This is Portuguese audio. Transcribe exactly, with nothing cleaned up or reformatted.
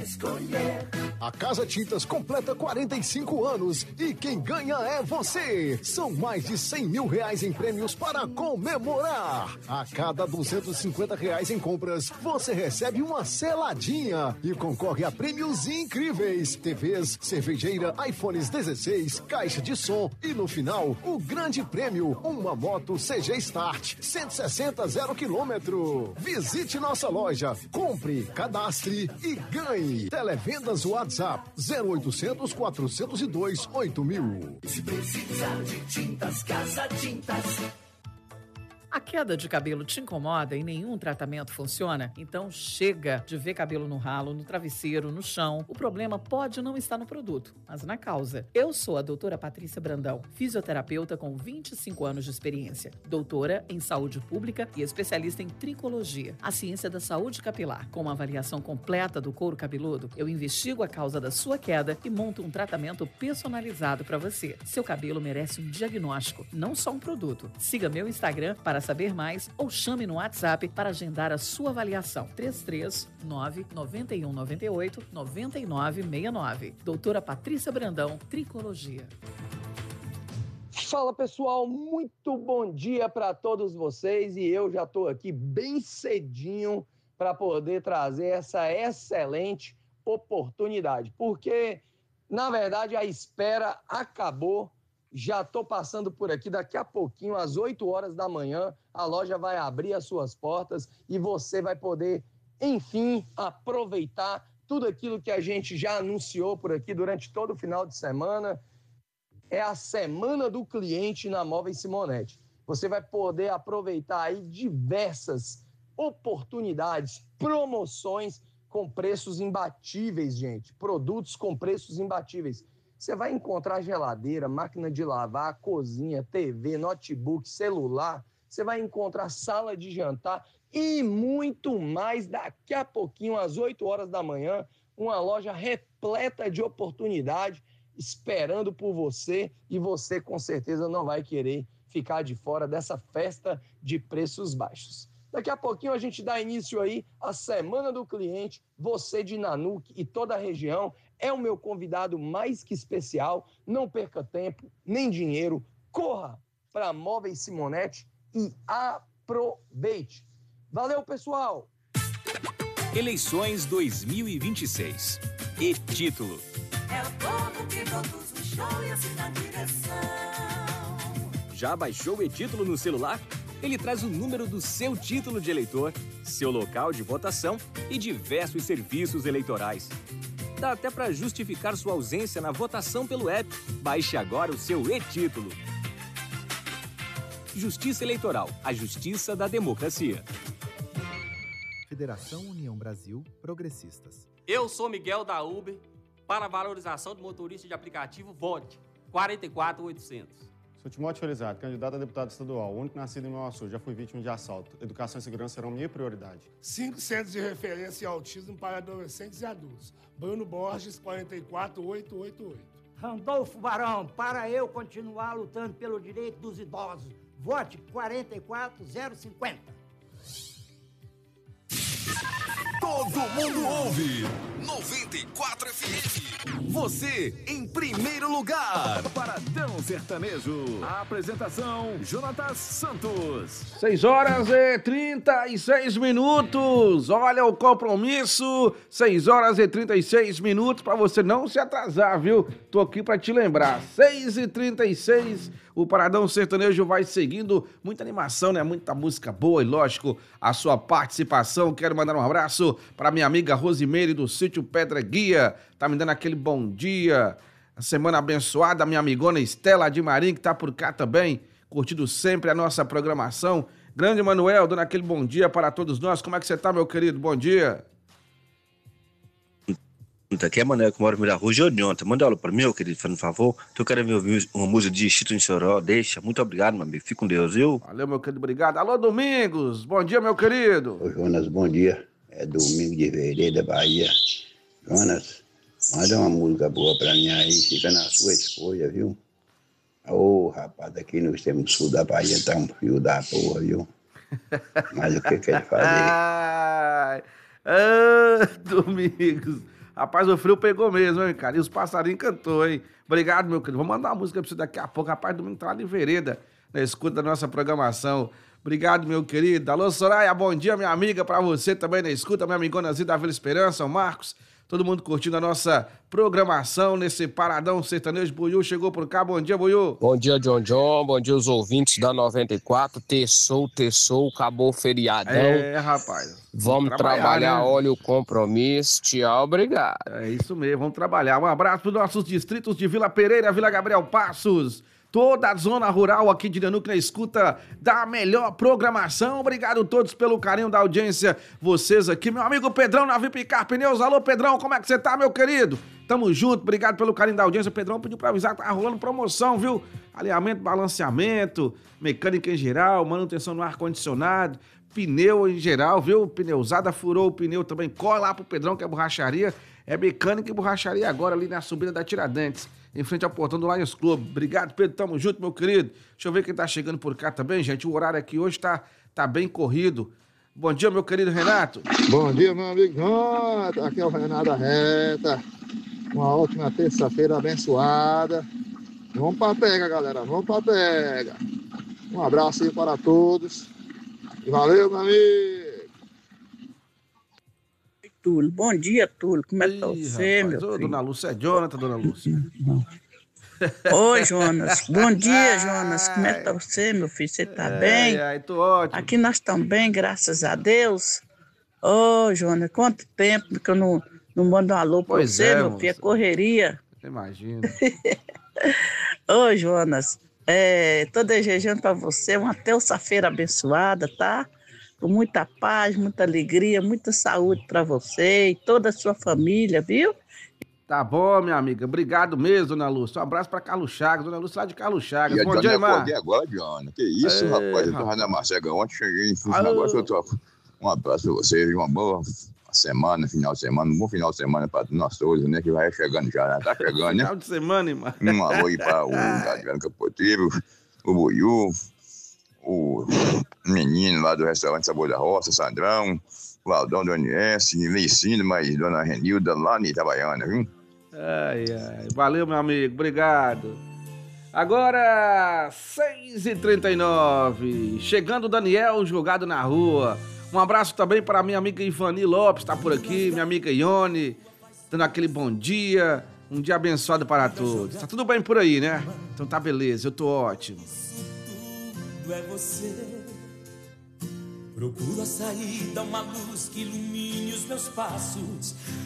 escolher. A Casa Tintas completa quarenta e cinco anos e quem ganha é você. São mais de cem mil reais em prêmios para comemorar. A cada duzentos e cinquenta reais em compras, você recebe uma seladinha e concorre a prêmios incríveis. T Vs, cervejeira, iPhones dezesseis, caixa de som e no final, o grande prêmio, uma moto C G Start, cento e sessenta zero quilômetro. Visite nossa loja, compre, cadastre e ganhe. Televendas WhatsApp zero oitocentos, quatrocentos e dois, oito mil. Se precisar de tintas, Casa Tintas. A queda de cabelo te incomoda e nenhum tratamento funciona? Então chega de ver cabelo no ralo, no travesseiro, no chão. O problema pode não estar no produto, mas na causa. Eu sou a doutora Patrícia Brandão, fisioterapeuta com vinte e cinco anos de experiência, doutora em saúde pública e especialista em tricologia, a ciência da saúde capilar. Com uma avaliação completa do couro cabeludo, eu investigo a causa da sua queda e monto um tratamento personalizado para você. Seu cabelo merece um diagnóstico, não só um produto. Siga meu Instagram para saber mais ou chame no WhatsApp para agendar a sua avaliação. três três nove, nove um nove oito, nove nove seis nove. Doutora Patrícia Brandão, Tricologia. Fala pessoal, muito bom dia para todos vocês e eu já estou aqui bem cedinho para poder trazer essa excelente oportunidade, porque na verdade a espera acabou. Já estou passando por aqui, daqui a pouquinho, às oito horas da manhã, a loja vai abrir as suas portas e você vai poder, enfim, aproveitar tudo aquilo que a gente já anunciou por aqui durante todo o final de semana. É a Semana do Cliente na Móveis Simonetti. Você vai poder aproveitar aí diversas oportunidades, promoções com preços imbatíveis, gente. Produtos com preços imbatíveis. Você vai encontrar geladeira, máquina de lavar, cozinha, T V, notebook, celular. Você vai encontrar sala de jantar e muito mais daqui a pouquinho, às oito horas da manhã. Uma loja repleta de oportunidade esperando por você e você com certeza não vai querer ficar de fora dessa festa de preços baixos. Daqui a pouquinho a gente dá início aí à Semana do Cliente. Você de Nanuque e toda a região é o meu convidado mais que especial. Não perca tempo, nem dinheiro. Corra para Móveis Simonetti e aproveite. Valeu, pessoal! Eleições dois mil e vinte e seis. E título. É o povo que produz o show e assina a direção. Já baixou o e-título no celular? Ele traz o número do seu título de eleitor, seu local de votação e diversos serviços eleitorais. Dá até para justificar sua ausência na votação pelo app. Baixe agora o seu e-título. Justiça Eleitoral, a justiça da democracia. Federação União Brasil Progressistas. Eu sou Miguel da Uber. Para a valorização do motorista de aplicativo, vote quatro quatro oitocentos. Sou Timóteo Felizardo, candidato a deputado estadual, o único nascido em Mauá Sul, já fui vítima de assalto. Educação e segurança serão minha prioridade. Cinco centros de referência em autismo para adolescentes e adultos. Bruno Borges, quatro quatro oito oito oito. Randolfo Barão, para eu continuar lutando pelo direito dos idosos. Vote quatro quatro zero cinquenta. Todo mundo ouve noventa e quatro F M. Você em primeiro lugar. Paradão Sertanejo. A apresentação, Jonatas Santos. seis horas e trinta e seis minutos. Olha o compromisso. seis horas e trinta e seis minutos para você não se atrasar, viu? Tô aqui para te lembrar. seis e trinta e seis. O Paradão Sertanejo vai seguindo. Muita animação, né? Muita música boa e, lógico, a sua participação. Quero mandar um abraço para minha amiga Rosimeire do sítio Pedra Guia. Tá me dando aquele bom dia. Semana abençoada. Minha amigona Estela de Marim, que tá por cá também, curtindo sempre a nossa programação. Grande Manuel, dando aquele bom dia para todos nós. Como é que você tá, meu querido? Bom dia. Aqui é Manuel, que mora na rua Jordionta. Manda aula para mim, meu querido, fazendo um favor. Tô querendo ouvir uma música de Chito em Choró. Deixa. Muito obrigado, meu amigo. Fique com Deus, viu? Valeu, meu querido. Obrigado. Alô, Domingos. Bom dia, meu querido. Ô, Jonas, bom dia. É Domingo de Vereda, Bahia. Jonas, manda uma música boa pra mim aí. Fica na sua escolha, viu? Ô, rapaz, aqui no extremo sul da Bahia tá um frio da porra, viu? Mas o que quer fazer? Ai, ah, Domingos. Rapaz, o frio pegou mesmo, hein, cara? E os passarinhos cantou, hein? Obrigado, meu querido. Vou mandar uma música pra você daqui a pouco. Rapaz, domingo tá lá de vereda, na escuta da nossa programação. Obrigado, meu querido. Alô, Soraya, bom dia, minha amiga, pra você também na escuta, minha amigona Zida da Vila Esperança, o Marcos. Todo mundo curtindo a nossa programação nesse Paradão Sertanejo. Buiú chegou por cá. Bom dia, Buiú. Bom dia, John John. Bom dia, os ouvintes da noventa e quatro. Terçou, terçou, acabou o feriadão. É, rapaz. Vamos, vamos trabalhar, trabalhar né? Olha o compromisso. Tchau, obrigado. É isso mesmo, vamos trabalhar. Um abraço para os nossos distritos de Vila Pereira, Vila Gabriel Passos. Toda a zona rural aqui de Nanuque na escuta da melhor programação. Obrigado a todos pelo carinho da audiência. Vocês aqui, meu amigo Pedrão na Vipicar Pneus. Alô, Pedrão, como é que você tá, meu querido? Tamo junto, obrigado pelo carinho da audiência. Pedrão pediu pra avisar que tá rolando promoção, viu? Alinhamento, balanceamento, mecânica em geral, manutenção no ar-condicionado, pneu em geral, viu? Pneusada, furou o pneu também. Corre lá pro Pedrão, que é borracharia. É mecânica e borracharia agora ali na subida da Tiradentes, em frente ao portão do Lions Club. Obrigado, Pedro. Tamo junto, meu querido. Deixa eu ver quem tá chegando por cá também, gente. O horário aqui hoje tá, tá bem corrido. Bom dia, meu querido Renato. Bom dia, meu amigo. Aqui é o Renato da Reta. Uma ótima terça-feira abençoada. Vamos pra pega, galera. Vamos pra pega. Um abraço aí para todos. E valeu, meu amigo. Túlio. Bom dia, Túlio. Como é que tá você, rapaz, meu ô, filho? Dona Lúcia, é Jonathan, Dona Lúcia. Oi, Jonas. Bom dia, Jonas. Como é que tá você, meu filho? Você tá ai, bem? Ai, tô ótimo. Aqui nós estamos bem, graças a Deus. Ô, oh, Jonas, quanto tempo que eu não, não mando um alô pra pois você, é, meu moça. filho? É correria. Imagina. Ô, oh, Jonas, é, tô desejando pra você uma terça-feira abençoada, tá? Com muita paz, muita alegria, muita saúde pra você e toda a sua família, viu? Tá bom, minha amiga. Obrigado mesmo, Dona Lúcia. Um abraço pra Carlos Chagas. Dona Lúcia lá de Carlos Chagas. E Bom dia, Imar. acordei agora, Diana. Que isso, Ei, rapaz. Eu rapaz. tava na Marcega ontem, cheguei, fiz um Alô. negócio. Eu tô... Um abraço pra vocês, uma boa semana, final de semana, um bom final de semana pra nós todos, né? Que vai chegando já, né? Tá chegando, né? Final de semana, Imar. Um alô aí para o Adriano Capoteiro, o Buiú, o menino lá do restaurante Sabor da Roça, Sandrão, o Aldão, Dona S, Leicino, mas Dona Renilda lá em Itabaiana, viu? Ai, ai. Valeu, meu amigo. Obrigado. Agora, seis e trinta e nove. Chegando o Daniel, jogado na rua. Um abraço também para minha amiga Ivani Lopes, tá por aqui. Minha amiga Ione, dando aquele bom dia. Um dia abençoado para todos. Tá tudo bem por aí, né? Então tá beleza, eu tô ótimo. Tudo é você. Procuro a saída, uma luz que ilumine os meus passos.